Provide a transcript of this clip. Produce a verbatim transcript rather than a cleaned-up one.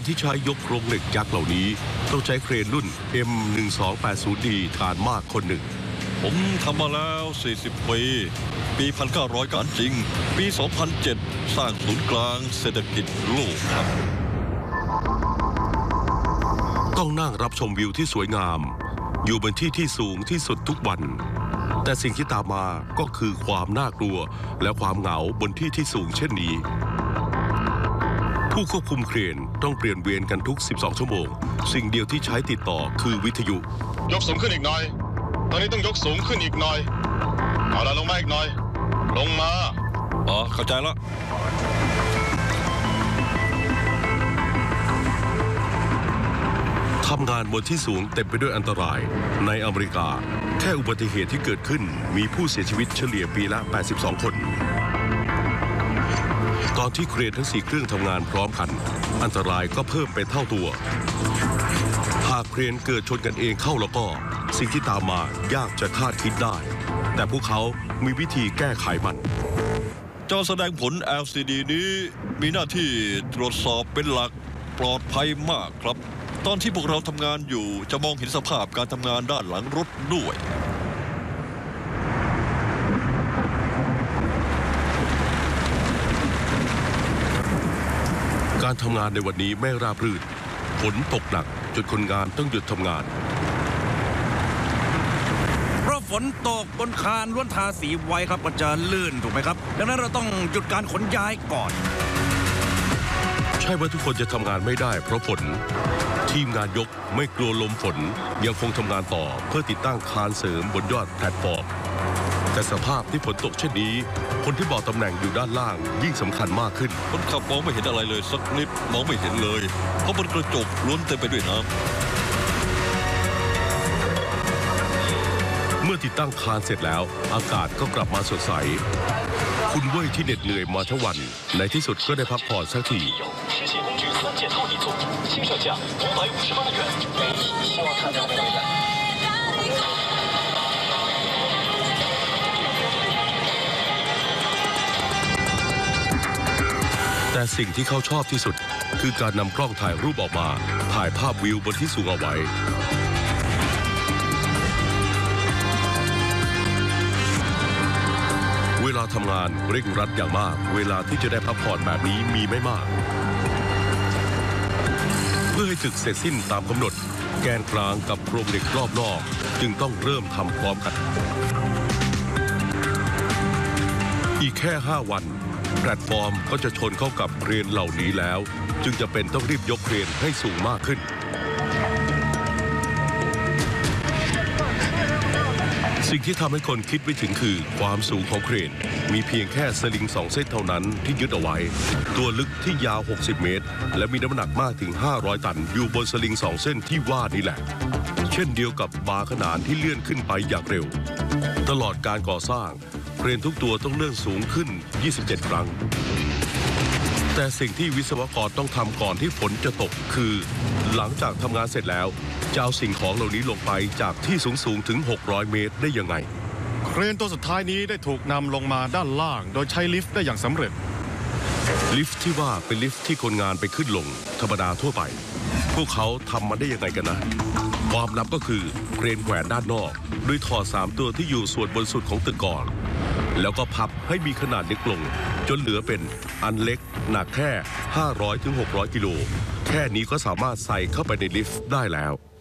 ที่ใช้ยกโครงเหล็กยักษ์เหล่านี้ต้องใช้เครนรุ่น เอ็ม หนึ่งสองแปดศูนย์ ดี ฐานมากคนหนึ่งผมทำมาแล้วสี่สิบปีปี หนึ่งพันเก้าร้อย การจริงปี สองพันเจ็ด สร้างศูนย์กลางเศรษฐกิจโลกครับต้องนั่งรับชมวิวที่สวยงามอยู่บนที่ที่สูงที่สุดทุกวันแต่สิ่งที่ตามมาก็คือความน่ากลัวและความเหงาบนที่ที่สูงเช่นนี้ผู้ควบคุมเครนต้องเปลี่ยนเวรกันทุกสิบสองชั่วโมงสิ่งเดียวที่ใช้ติดต่อคือวิทยุยกสูงขึ้นอีกหน่อยตอนนี้ต้องยกสูงขึ้นอีกหน่อยเอาละลงมาอีกหน่อยลงมาอ๋อเข้าใจแล้วทำงานบนที่สูงเต็มไปด้วยอันตรายในอเมริกาแค่อุบัติเหตุที่เกิดขึ้นมีผู้เสียชีวิตเฉลี่ยปีละแปดสิบสองคนตอนที่เครนทั้งสี่เครื่องทำงานพร้อมกันอันตรายก็เพิ่มเป็นเท่าตัวหากเครนเกิดชนกันเองเข้าแล้วก็สิ่งที่ตามมายากจะคาดคิดได้แต่พวกเขามีวิธีแก้ไขมันจอแสดงผล แอล ซี ดี นี้มีหน้าที่ตรวจสอบเป็นหลักปลอดภัยมากครับตอนที่พวกเราทำงานอยู่จะมองเห็นสภาพการทำงานด้านหลังรถด้วยการทำงานในวันนี้ไม่ราบรื่นฝนตกหนักจนคนงานต้องหยุดทำงานเพราะฝนตกบนคานล้วนทาสีไว้ครับก็จะลื่นถูกไหมครับดังนั้นเราต้องหยุดการขนย้ายก่อนใช่ว่าทุกคนจะทำงานไม่ได้เพราะฝนทีมงานยกไม่กลัวลมฝนยังคงทำงานต่อเพื่อติดตั้งคานเสริมบนยอดแพลตฟอร์มแต่สภาพที่ฝนตกเช่นนี้คนที่บอกตำแหน่งอยู่ด้านล่างยิ่งสำคัญมากขึ้นคนขับมองไม่เห็นอะไรเลยสักนิดมองไม่เห็นเลยเพราะบนกระจกล้วนเต็มไปด้วยน้ำเมื่อติดตั้งคานเสร็จแล้วอากาศก็กลับมาสดใสคุณเว่ยที่เหน็ดเหนื่อยมาทั้งวันในที่สุดก็ได้พักผ่อนสักทีแต่สิ่งที่เขาชอบที่สุดคือการนำกล้องถ่ายรูปออกมาถ่ายภาพวิวบนที่สูงเอาไว้เวลาทำงานเร่งรัดอย่างมากเวลาที่จะได้พักผ่อนแบบนี้มีไม่มากเพื่อให้ตึกเสร็จสิ้นตามกำหนดแกนกลางกับโครงเหล็กรอบนอกจึงต้องเริ่มทำพร้อมกันอีกแค่ห้าวันแพลตฟอร์มก็จะชนเข้ากับเครนเหล่านี้แล้วจึงจะเป็นต้องรีบยกเครนให้สูงมากขึ้นสิ่งที่ทำให้คนคิดไม่ถึงคือความสูงของเครนมีเพียงแค่สลิงสองเส้นเท่านั้นที่ยึดเอาไว้ตัวลึกที่ยาวหกสิบเมตรและมีน้ำหนักมากถึงห้าร้อยตันอยู่บนสลิงสองเส้นที่ว่านี่แหละเช่นเดียวกับบาร์ขนานที่เลื่อนขึ้นไปอย่างเร็วตลอดการก่อสร้างเครนทุกตัวต้องเลื่อนสูงขึ้นยี่สิบเจ็ดครั้งแต่สิ่งที่วิศวกรต้องทำก่อนที่ฝนจะตกคือหลังจากทำงานเสร็จแล้วจะเอาสิ่งของเหล่านี้ลงไปจากที่สูงสูงถึงหกร้อยเมตรได้ยังไงเครนตัวสุดท้ายนี้ได้ถูกนำลงมาด้านล่างโดยใช้ลิฟต์ได้อย่างสำเร็จลิฟต์ที่ว่าเป็นลิฟต์ที่คนงานไปขึ้นลงธรรมดาทั่วไปพวกเขาทำมาได้ยังไงกันนะความลับก็คือเครนแขวนด้านนอกโดยถอดสามตัวที่อยู่ส่วนบนสุดของตึกก่อนแล้วก็พับให้มีขนาดเล็กลงจนเหลือเป็นอันเล็กหนักแค่ห้าร้อยถึงหกร้อยกิโลแค่นี้ก็สามารถใส่เข้าไปในลิฟต์ได้แล้ว